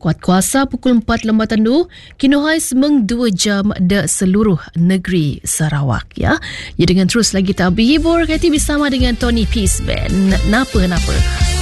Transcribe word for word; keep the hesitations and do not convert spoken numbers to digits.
Kuat kuasa pukul empat lembatan tu, kinohai semeng dua jam de seluruh negeri Sarawak ya. Ya dengan terus lagi tak berhibur kati bersama dengan Tony Peace Band. Napa napa.